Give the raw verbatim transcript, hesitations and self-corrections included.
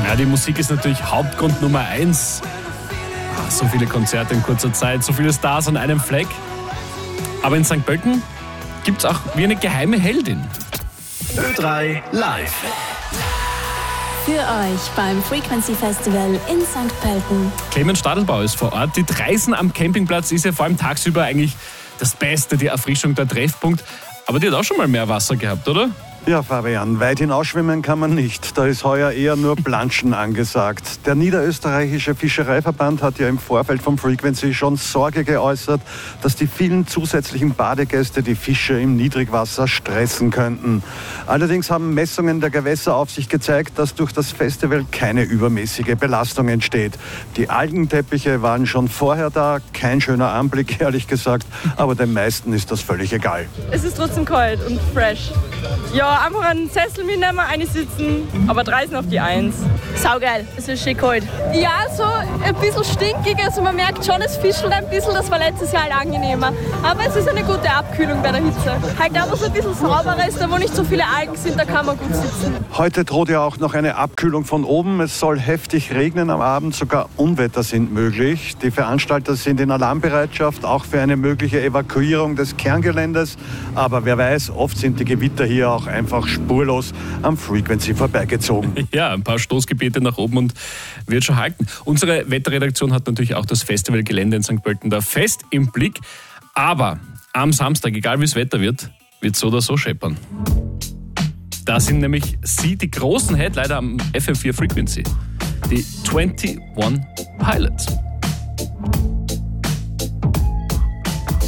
Ja, die Musik ist natürlich Hauptgrund Nummer eins. Ach, so viele Konzerte in kurzer Zeit, so viele Stars an einem Fleck. Aber in Sankt Pölten gibt es auch wie eine geheime Heldin. Ö drei live. Für euch beim Frequency Festival in Sankt Pölten. Clemens Stadelbauer ist vor Ort. Die Dreisen am Campingplatz ist ja vor allem tagsüber eigentlich das Beste, die Erfrischung, der Treffpunkt. Aber die hat auch schon mal mehr Wasser gehabt, oder? Ja, Fabian, weit hinausschwimmen kann man nicht. Da ist heuer eher nur Planschen angesagt. Der niederösterreichische Fischereiverband hat ja im Vorfeld vom Frequency schon Sorge geäußert, dass die vielen zusätzlichen Badegäste die Fische im Niedrigwasser stressen könnten. Allerdings haben Messungen der Gewässeraufsicht gezeigt, dass durch das Festival keine übermäßige Belastung entsteht. Die Algenteppiche waren schon vorher da, kein schöner Anblick, ehrlich gesagt, aber den meisten ist das völlig egal. Es ist trotzdem kalt und fresh. Ja, einfach einen Sessel mitnehmen, eine sitzen, aber dreisen auf die Eins. Saugeil, es ist schön kalt. Ja, so ein bisschen stinkig, also man merkt schon, es fischelt ein bisschen, das war letztes Jahr halt angenehmer. Aber es ist eine gute Abkühlung bei der Hitze. Halt aber so ein bisschen sauberer ist, da wo nicht so viele Algen sind, da kann man gut sitzen. Heute droht ja auch noch eine Abkühlung von oben. Es soll heftig regnen am Abend, sogar Unwetter sind möglich. Die Veranstalter sind in Alarmbereitschaft, auch für eine mögliche Evakuierung des Kerngeländes. Aber wer weiß, oft sind die Gewitter hier auch einfach spurlos am Frequency vorbeigezogen. Ja, ein paar Stoßgebete nach oben und wird schon halten. Unsere Wetterredaktion hat natürlich auch das Festivalgelände in Sankt Pölten da fest im Blick. Aber am Samstag, egal wie das Wetter wird, wird so oder so scheppern. Da sind nämlich sie, die großen Headliner am F M vier Frequency, die einundzwanzig Pilots.